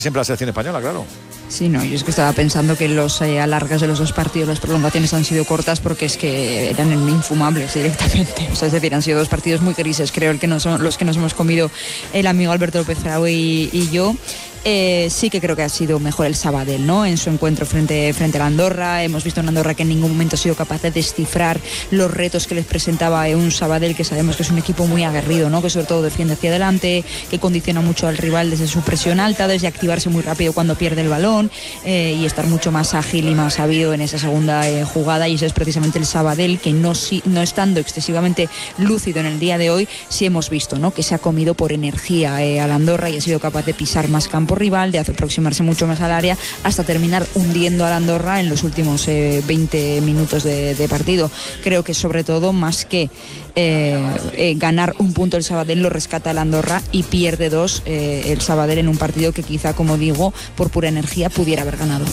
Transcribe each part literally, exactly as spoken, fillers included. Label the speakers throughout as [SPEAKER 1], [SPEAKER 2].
[SPEAKER 1] Siempre la selección española, claro.
[SPEAKER 2] Sí, no, yo es que estaba pensando que los eh, alargas de los dos partidos, las prolongaciones han sido cortas porque es que eran infumables directamente. O sea, es decir, han sido dos partidos muy grises, creo, el que nos, los que nos hemos comido el amigo Alberto López Fraue y, y yo. Eh, sí que creo que ha sido mejor el Sabadell, ¿no? En su encuentro frente, frente a la Andorra. Hemos visto una Andorra que en ningún momento ha sido capaz de descifrar los retos que les presentaba un Sabadell, que sabemos que es un equipo muy aguerrido, ¿no? Que sobre todo defiende hacia adelante, que condiciona mucho al rival desde su presión alta, desde activarse muy rápido cuando pierde el balón eh, y estar mucho más ágil y más sabido en esa segunda eh, jugada. Y ese es precisamente el Sabadell que no, si, no estando excesivamente lúcido en el día de hoy, sí hemos visto, ¿no? Que se ha comido por energía eh, a la Andorra y ha sido capaz de pisar más campo rival, de aproximarse mucho más al área hasta terminar hundiendo a la Andorra en los últimos eh, veinte minutos de, de partido. Creo que sobre todo, más que eh, eh, ganar un punto el Sabadell, lo rescata la Andorra y pierde dos eh, el Sabadell en un partido que quizá, como digo, por pura energía pudiera haber ganado.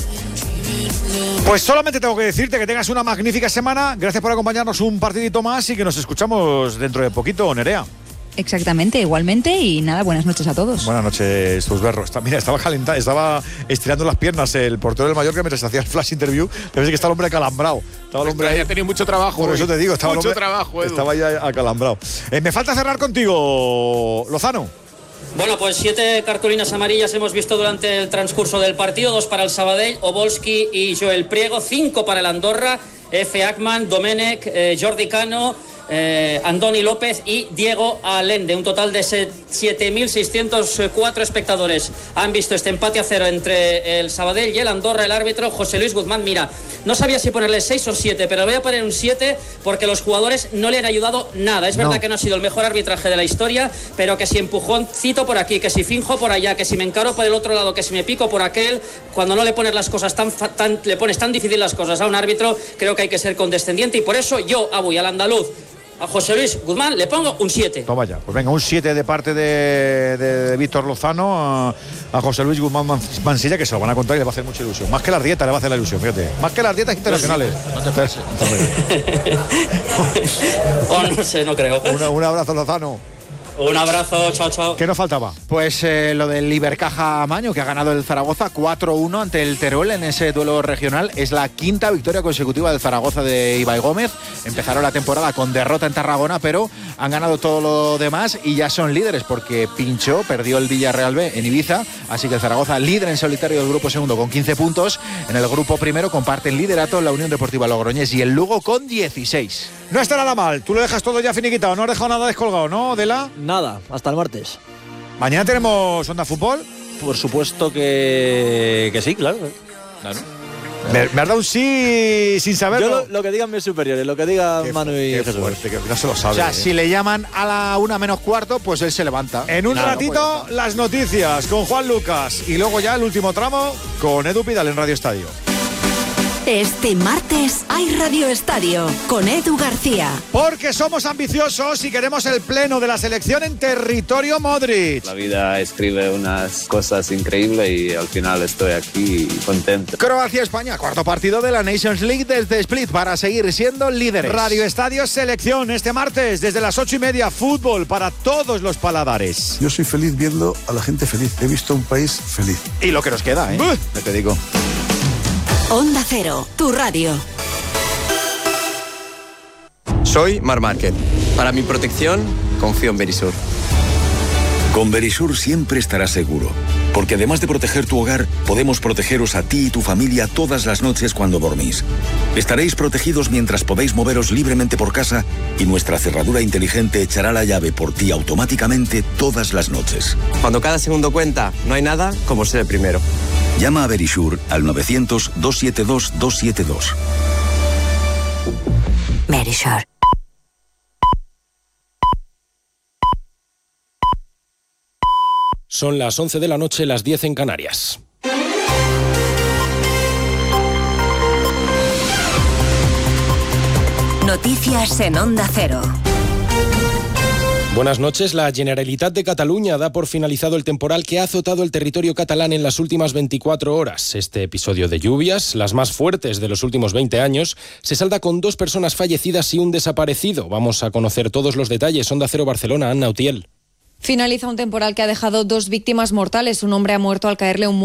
[SPEAKER 1] Pues solamente tengo que decirte que tengas una magnífica semana. Gracias por acompañarnos un partidito más y que nos escuchamos dentro de poquito, Nerea.
[SPEAKER 2] Exactamente, igualmente, y nada, buenas noches a todos.
[SPEAKER 1] Buenas noches, tus berros. Mira, estaba calentando, estaba estirando las piernas el portero del Mallorca mientras hacía el flash interview. Parece que está el hombre acalambrado. Estaba el hombre
[SPEAKER 3] ahí. Ha tenido mucho trabajo.
[SPEAKER 1] Por eso te digo, estaba
[SPEAKER 3] mucho
[SPEAKER 1] el hombre,
[SPEAKER 3] trabajo, Edu.
[SPEAKER 1] Estaba ya acalambrado. Eh, me falta cerrar contigo, Lozano.
[SPEAKER 4] Bueno, pues siete cartulinas amarillas hemos visto durante el transcurso del partido, dos para el Sabadell, Obolski y Joel Priego, cinco para el Andorra, F. Ackman, Domenech, eh, Jordi Cano, eh, Andoni López y Diego Allende. Un total de siete mil seiscientos cuatro espectadores han visto este empate a cero entre el Sabadell y el Andorra. El árbitro José Luis Guzmán, mira, no sabía si ponerle seis o siete, pero voy a poner un siete porque los jugadores no le han ayudado nada. Es verdad no. que no ha sido el mejor arbitraje de la historia, pero que si empujoncito por aquí, que si finjo por allá, que si me encaro por el otro lado, que si me pico por aquel, cuando no le pones las cosas tan, tan le pones tan difícil las cosas a un árbitro, creo que hay que ser condescendiente, y por eso yo a voy al andaluz, a José Luis Guzmán, le pongo un siete.
[SPEAKER 1] Toma ya, pues venga, un siete de parte de, de, de Víctor Lozano a, a José Luis Guzmán Mansilla, que se lo van a contar y le va a hacer mucha ilusión. Más que las dietas le va a hacer la ilusión, fíjate. Más que las dietas internacionales.
[SPEAKER 3] No te pases.
[SPEAKER 4] Oh, no sé, no creo.
[SPEAKER 1] Una, un abrazo, Lozano.
[SPEAKER 4] Un abrazo, chao, chao.
[SPEAKER 1] ¿Qué nos faltaba?
[SPEAKER 5] Pues eh, lo del Ibercaja Maño, que ha ganado el Zaragoza cuatro uno ante el Teruel en ese duelo regional. Es la quinta victoria consecutiva del Zaragoza de Ibai Gómez. Empezaron la temporada con derrota en Tarragona, pero han ganado todo lo demás y ya son líderes porque pinchó, perdió el Villarreal B en Ibiza. Así que el Zaragoza, líder en solitario del grupo segundo con quince puntos. En el grupo primero comparten liderato la Unión Deportiva Logroñés y el Lugo con dieciséis.
[SPEAKER 1] No está nada mal, tú lo dejas todo ya finiquitado, no has dejado nada descolgado, ¿no, Adela?
[SPEAKER 6] Nada, hasta el martes.
[SPEAKER 1] ¿Mañana tenemos Onda Fútbol?
[SPEAKER 6] Por supuesto que, que sí, claro. claro.
[SPEAKER 1] Me, me has dado un sí sin saberlo.
[SPEAKER 6] Yo lo, lo que digan mis superiores, lo que digan
[SPEAKER 1] qué,
[SPEAKER 6] Manu y
[SPEAKER 1] qué
[SPEAKER 6] Jesús.
[SPEAKER 1] Fuerte, que no se lo sabe.
[SPEAKER 5] O sea,
[SPEAKER 1] ¿eh?
[SPEAKER 5] si le llaman a la una menos cuarto, pues él se levanta.
[SPEAKER 1] En un
[SPEAKER 5] claro,
[SPEAKER 1] ratito,
[SPEAKER 5] pues
[SPEAKER 1] las noticias con Juan Lucas y luego ya el último tramo con Edu Pidal en Radio Estadio.
[SPEAKER 7] Este martes hay Radio Estadio con Edu García.
[SPEAKER 1] Porque somos ambiciosos y queremos el pleno de la selección en territorio Modric.
[SPEAKER 8] La vida escribe unas cosas increíbles y al final estoy aquí contento.
[SPEAKER 5] Croacia-España, cuarto partido de la Nations League desde Split para seguir siendo líderes.
[SPEAKER 1] Radio Estadio Selección este martes desde las ocho y media, fútbol para todos los paladares.
[SPEAKER 9] Yo soy feliz viendo a la gente feliz. He visto un país feliz.
[SPEAKER 5] Y lo que nos queda, ¿eh?
[SPEAKER 1] ¿Qué te digo?
[SPEAKER 7] Onda Cero, tu radio.
[SPEAKER 10] Soy Marc Márquez. Para mi protección, confío en Verisur.
[SPEAKER 11] Con Verisur siempre estarás seguro, porque además de proteger tu hogar, podemos protegeros a ti y tu familia todas las noches cuando dormís. Estaréis protegidos mientras podéis moveros libremente por casa y nuestra cerradura inteligente echará la llave por ti automáticamente todas las noches.
[SPEAKER 10] Cuando cada segundo cuenta, no hay nada como ser el primero.
[SPEAKER 11] Llama a Verisur al novecientos, doscientos setenta y dos, doscientos setenta y dos.
[SPEAKER 7] Verisur.
[SPEAKER 12] Son las once de la noche, las diez en Canarias.
[SPEAKER 7] Noticias en Onda Cero.
[SPEAKER 12] Buenas noches. La Generalitat de Cataluña da por finalizado el temporal que ha azotado el territorio catalán en las últimas veinticuatro horas. Este episodio de lluvias, las más fuertes de los últimos veinte años, se salda con dos personas fallecidas y un desaparecido. Vamos a conocer todos los detalles. Onda Cero Barcelona, Anna Utiel.
[SPEAKER 13] Finaliza un temporal que ha dejado dos víctimas mortales. Un hombre ha muerto al caerle un